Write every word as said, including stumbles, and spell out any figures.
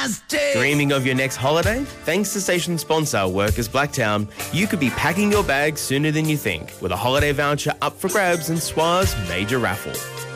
nasty. Dreaming of your next holiday? Thanks to station sponsor Workers Blacktown, you could be packing your bags sooner than you think with a holiday voucher up for grabs in S W A's major raffle.